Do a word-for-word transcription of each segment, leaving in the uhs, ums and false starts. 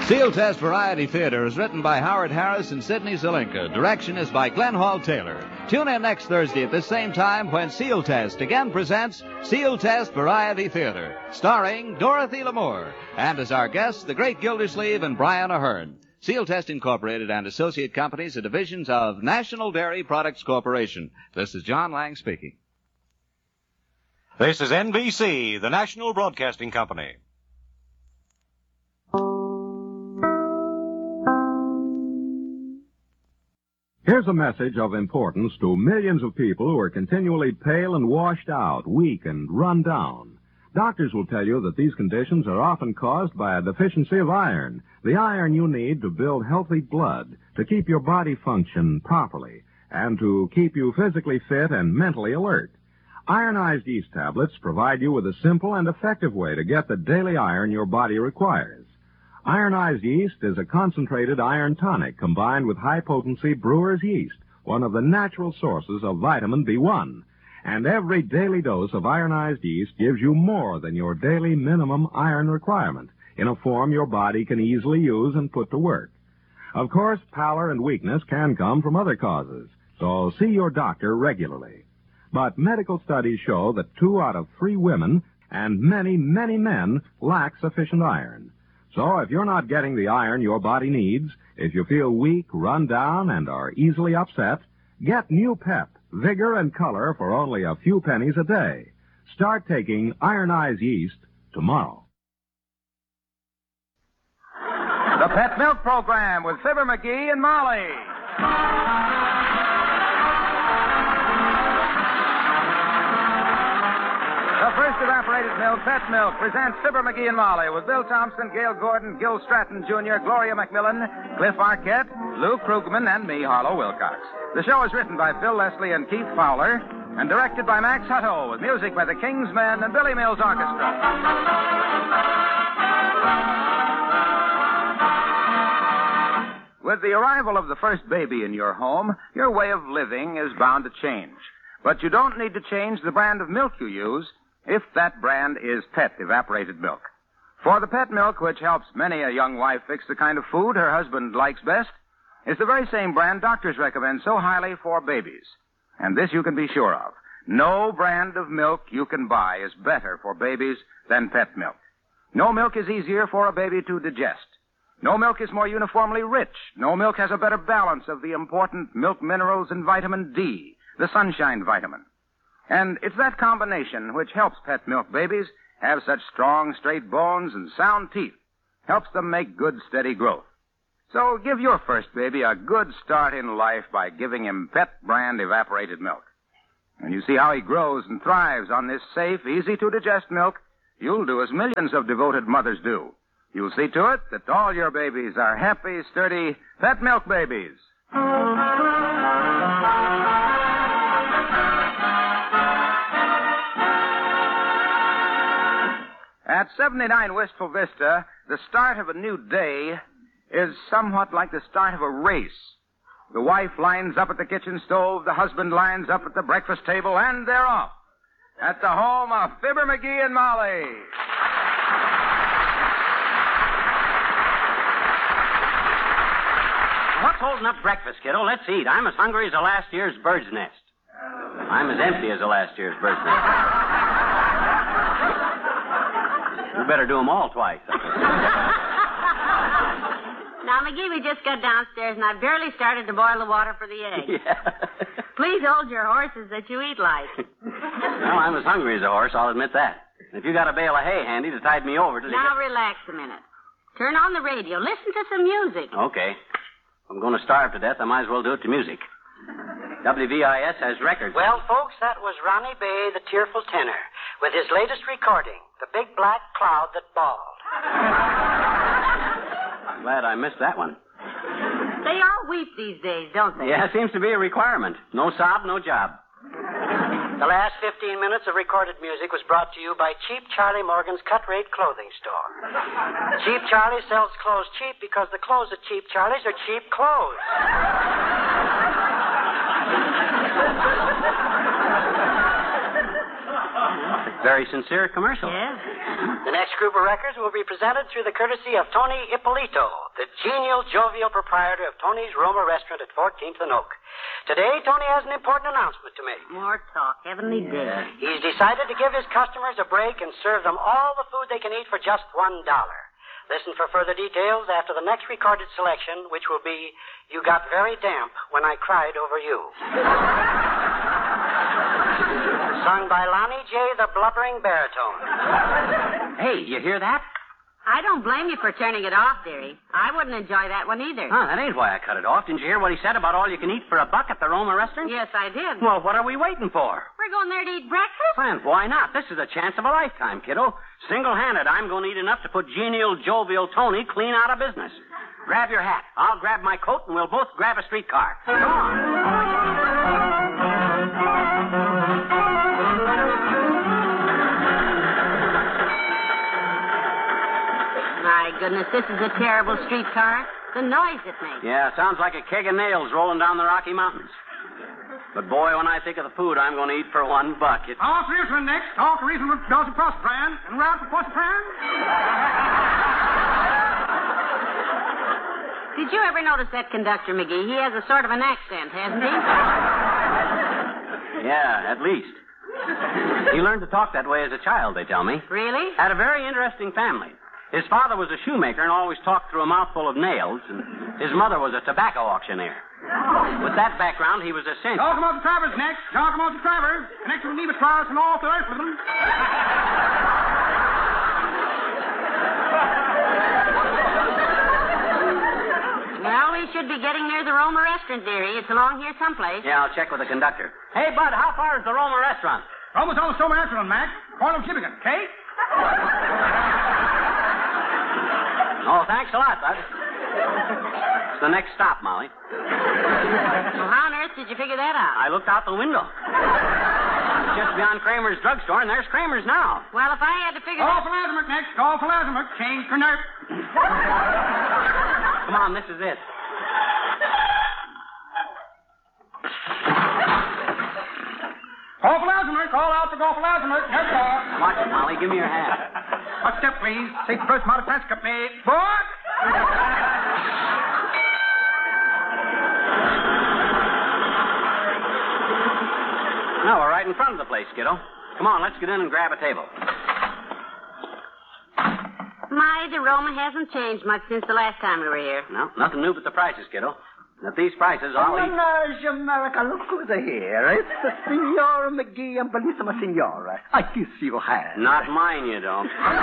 Seal Test Variety Theater is written by Howard Harris and Sidney Zelinka. Direction is by Glenn Hall Taylor. Tune in next Thursday at the same time when Seal Test again presents Seal Test Variety Theater, starring Dorothy Lamour, and as our guests, the great Gildersleeve and Brian Ahern. Seal Test Incorporated and associate companies are divisions of National Dairy Products Corporation. This is John Lang speaking. This is N B C, the National Broadcasting Company. Here's a message of importance to millions of people who are continually pale and washed out, weak and run down. Doctors will tell you that these conditions are often caused by a deficiency of iron, the iron you need to build healthy blood, to keep your body function properly, and to keep you physically fit and mentally alert. Ironized yeast tablets provide you with a simple and effective way to get the daily iron your body requires. Ironized yeast is a concentrated iron tonic combined with high-potency brewer's yeast, one of the natural sources of vitamin B one. And every daily dose of ironized yeast gives you more than your daily minimum iron requirement in a form your body can easily use and put to work. Of course, pallor and weakness can come from other causes, so see your doctor regularly. But medical studies show that two out of three women and many, many men lack sufficient iron. So if you're not getting the iron your body needs, if you feel weak, run down, and are easily upset, get new pep, vigor, and color for only a few pennies a day. Start taking ironized yeast tomorrow. The Pet Milk Program with Fibber McGee and Molly. The first evaporated milk, Pet Milk, presents Fibber McGee and Molly with Bill Thompson, Gail Gordon, Gil Stratton Junior, Gloria McMillan, Cliff Arquette, Lou Krugman, and me, Harlow Wilcox. The show is written by Phil Leslie and Keith Fowler and directed by Max Hutto with music by the King's Men and Billy Mills Orchestra. With the arrival of the first baby in your home, your way of living is bound to change. But you don't need to change the brand of milk you use if that brand is Pet Evaporated Milk. For the Pet Milk, which helps many a young wife fix the kind of food her husband likes best, is the very same brand doctors recommend so highly for babies. And this you can be sure of. No brand of milk you can buy is better for babies than Pet Milk. No milk is easier for a baby to digest. No milk is more uniformly rich. No milk has a better balance of the important milk minerals and vitamin D, the sunshine vitamin. And it's that combination which helps Pet Milk babies have such strong, straight bones and sound teeth. Helps them make good, steady growth. So give your first baby a good start in life by giving him Pet brand evaporated milk. When you see how he grows and thrives on this safe, easy-to-digest milk, you'll do as millions of devoted mothers do. You'll see to it that all your babies are happy, sturdy Pet Milk babies. At seventy-nine Wistful Vista, the start of a new day is somewhat like the start of a race. The wife lines up at the kitchen stove, the husband lines up at the breakfast table, and they're off. At the home of Fibber McGee and Molly. What's holding up breakfast, kiddo? Let's eat. I'm as hungry as a last year's bird's nest. I'm as empty as a last year's bird's nest. You better do them all twice. Now, McGee, we just got downstairs, and I barely started to boil the water for the eggs. Yeah. Please hold your horses that you eat like. Well, I'm as hungry as a horse, I'll admit that. If you got a bale of hay handy to tide me over to the... Now, relax a minute. Turn on the radio. Listen to some music. Okay. If I'm going to starve to death, I might as well do it to music. W V I S has records. Well, folks, that was Ronnie Bay, the tearful tenor, with his latest recording, The Big Black Cloud That Balled. I'm glad I missed that one. They all weep these days, don't they? Yeah, it seems to be a requirement. No sob, no job. The last fifteen minutes of recorded music was brought to you by Cheap Charlie Morgan's cut-rate clothing store. Cheap Charlie sells clothes cheap because the clothes at Cheap Charlie's are cheap clothes. Very sincere commercial. Yeah. The next group of records will be presented through the courtesy of Tony Ippolito, the genial, jovial proprietor of Tony's Roma Restaurant at fourteenth and Oak. Today, Tony has an important announcement to make. More talk. Heavenly day. He's decided to give his customers a break and serve them all the food they can eat for just one dollar. Listen for further details after the next recorded selection, which will be You Got Very Damp When I Cried Over You. Sung by Lonnie J., the blubbering baritone. Hey, you hear that? I don't blame you for turning it off, dearie. I wouldn't enjoy that one either. Huh, that ain't why I cut it off. Didn't you hear what he said about all you can eat for a buck at the Roma restaurant? Yes, I did. Well, what are we waiting for? We're going there to eat breakfast? And why not? This is a chance of a lifetime, kiddo. Single-handed, I'm going to eat enough to put genial, jovial Tony clean out of business. Grab your hat. I'll grab my coat, and we'll both grab a streetcar. Come on. My goodness, this is a terrible streetcar. The noise it makes. Yeah, sounds like a keg of nails rolling down the Rocky Mountains. But boy, when I think of the food I'm going to eat for one buck, it... All reason next. All reason with Dawson Prosperine. And round for Prosperine. Did you ever notice that conductor, McGee? He has a sort of an accent, hasn't he? Yeah, at least. He learned to talk that way as a child, they tell me. Really? Had a very interesting family. His father was a shoemaker and always talked through a mouthful of nails, and his mother was a tobacco auctioneer. With that background, he was a cinch. Talk about the Travers next. Talk about the Travers. Next to the Nevis Trials and all the rest of them. Well, we should be getting near the Roma restaurant, dearie. It's along here someplace. Yeah, I'll check with the conductor. Hey, Bud, how far is the Roma restaurant? Almost on the Roma restaurant, Mac. Corner of Chippigan. Kate? Oh, thanks a lot, Bud. It's the next stop, Molly. Well, how on earth did you figure that out? I looked out the window. Just beyond Kramer's drugstore, and there's Kramer's now. Well, if I had to figure Call that... for Lazimak next. Call for Lazimak. Change for nerve. Come on, this is it. Call for Lazimak. Call out for Call for Lazimak. Next call. Watch it, Molly. Give me your hat. A step, please. Take the first amount of press cup made. Forward! No, we're right in front of the place, kiddo. Come on, let's get in and grab a table. My, the Roma hasn't changed much since the last time we were here. No, nothing new but the prices, kiddo. At these prices, I'll eat... Menage America, look who's here. It's the Signora McGee and Bellissima Signora. I kiss your hand. Not mine, you don't.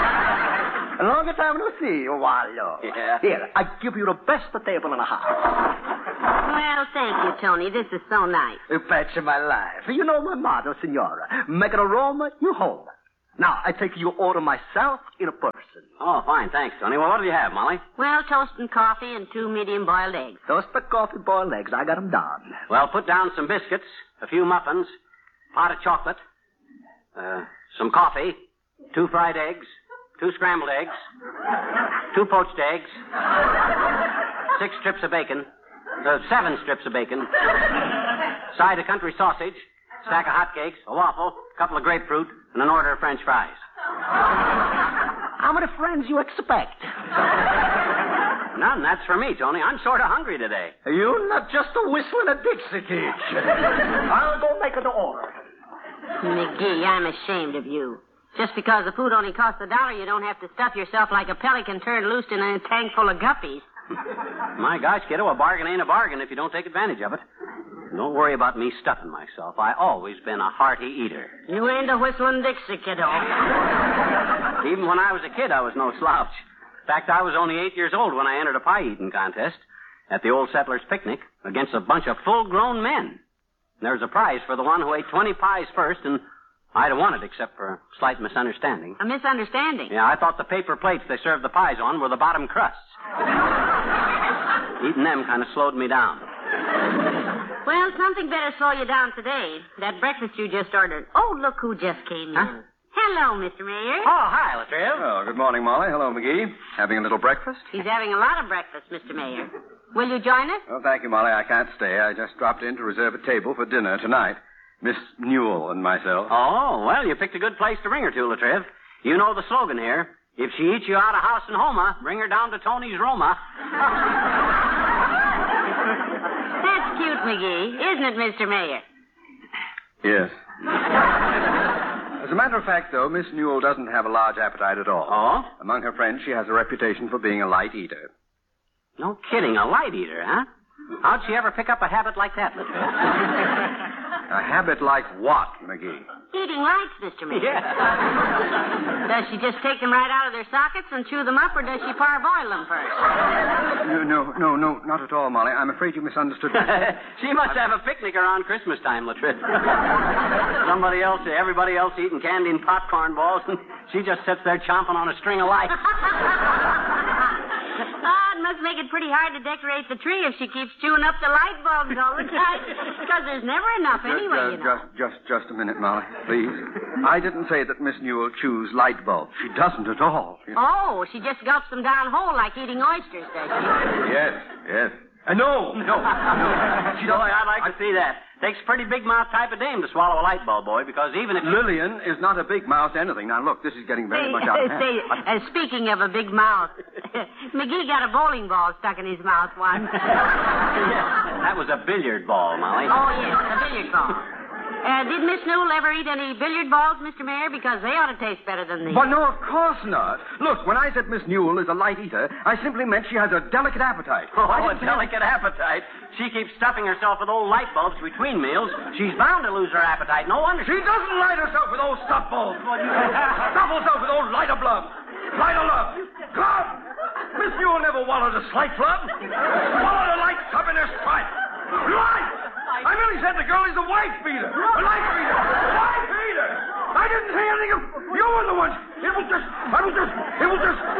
A long time no see, Wallo. Yeah. Here, I give you the best table in the house. Well, thank you, Tony. This is so nice. You betcha my life. You know my motto, Signora. Make it a Roma, you home. Now, I take your order myself in a person. Oh, fine. Thanks, Tony. Well, what do you have, Molly? Well, toast and coffee and two medium-boiled eggs. Toast the coffee, boiled eggs. I got 'em done. Well, put down some biscuits, a few muffins, pot of chocolate, uh, some coffee, two fried eggs, two scrambled eggs, two poached eggs, six strips of bacon, uh, seven strips of bacon, side of country sausage, stack of hotcakes, a waffle, a couple of grapefruit, and an order of French fries. How many friends you expect? None. That's for me, Tony. I'm sort of hungry today. You're not just a whistling a Dixie kid. I'll go make an order. McGee, I'm ashamed of you. Just because the food only costs a dollar, you don't have to stuff yourself like a pelican turned loose in a tank full of guppies. My gosh, kiddo, a bargain ain't a bargain if you don't take advantage of it. Don't worry about me stuffing myself. I always been a hearty eater. You ain't a whistling Dixie, kiddo. Even when I was a kid, I was no slouch. In fact, I was only eight years old when I entered a pie-eating contest at the Old Settlers' Picnic against a bunch of full-grown men. There was a prize for the one who ate twenty pies first, and I'd have won it except for a slight misunderstanding. A misunderstanding? Yeah, I thought the paper plates they served the pies on were the bottom crusts. Eating them kind of slowed me down. Well, something better slow you down today. That breakfast you just ordered. Oh, look who just came in. Huh? Hello, Mister Mayor. Oh, hi, Latriv. Oh, good morning, Molly. Hello, McGee. Having a little breakfast? He's having a lot of breakfast, Mister Mayor. Will you join us? Oh, thank you, Molly. I can't stay. I just dropped in to reserve a table for dinner tonight. Miss Newell and myself. Oh, well, you picked a good place to ring her to, Latriv. You know the slogan here. If she eats you out of house in Homa, bring her down to Tony's Roma. That's cute, McGee, isn't it, Mister Mayor? Yes. As a matter of fact, though, Miss Newell doesn't have a large appetite at all. Oh? Among her friends, she has a reputation for being a light eater. No kidding, a light eater, huh? How'd she ever pick up a habit like that, Latrice? A habit like what, McGee? Eating lights, Mister Mayor. Yeah. Does she just take them right out of their sockets and chew them up, or does she parboil them first? No, no, no, no, not at all, Molly. I'm afraid you misunderstood me. She must have a picnic around Christmas time, Latrice. Somebody else, everybody else eating candy and popcorn balls, and she just sits there chomping on a string of lights. Oh, it must make it pretty hard to decorate the tree if she keeps chewing up the light bulbs all the time. Because there's never enough anyway, just, you know. Just, just, just a minute, Molly, please. I didn't say that Miss Newell chews light bulbs. She doesn't at all. Oh, she just gulps them down whole like eating oysters, does she? Yes, yes. Uh, no, no, no. She Boy, I'd like to see that. Takes a pretty big mouth type of dame to swallow a light bulb, boy, because even if... Lillian is not a big mouth anything. Now, look, this is getting very Say, much out of hand. say, uh, speaking of a big mouth, McGee got a bowling ball stuck in his mouth once. That was a billiard ball, Molly. Oh, yes, a billiard ball. Uh, did Miss Newell ever eat any billiard balls, Mister Mayor? Because they ought to taste better than these. Well, no, of course not. Look, when I said Miss Newell is a light eater, I simply meant she has a delicate appetite. Oh, a delicate appetite. She keeps stuffing herself with old light bulbs between meals. She's bound to lose her appetite. No wonder. She doesn't light herself with old stuff bulbs. Stuff herself with old lighter blub. Lighter love. Club! Miss Newell never wallowed a slight flub. Wallowed a light tub in her stripe. Light! I merely said the girl is a wife beater. A light beater. Wife beater! I didn't say anything of... You were the one. It was just... I was just... It was just...